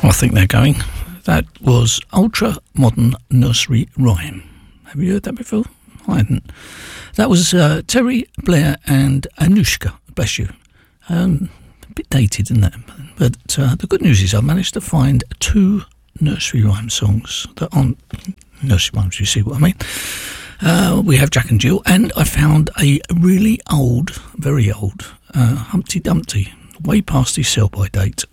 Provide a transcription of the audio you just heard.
I think they're going. That was Ultra Modern Nursery Rhyme. Have you heard that before? I hadn't. That was Terry, Blair and Anushka. Bless you. A bit dated, isn't that? But the good news is I managed to find 2 nursery rhyme songs that aren't nursery rhymes, you see what I mean. We have Jack and Jill, and I found a really old, very old Humpty Dumpty, way past his sell-by date.